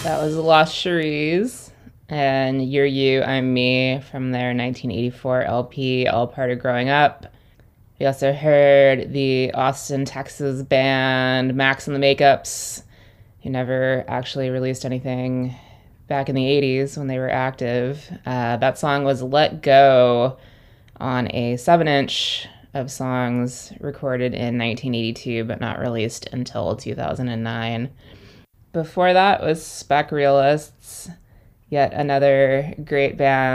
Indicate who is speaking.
Speaker 1: That was Lost Cherise and You're You, I'm Me from their 1984 LP, All Part of Growing Up. We also heard the Austin, Texas band Max and the Makeups, who never actually released anything back in the 80s when they were active. That song was Let Go on a 7-inch of songs recorded in 1982 but not released until 2009. Before that was Spec Realists, yet another great band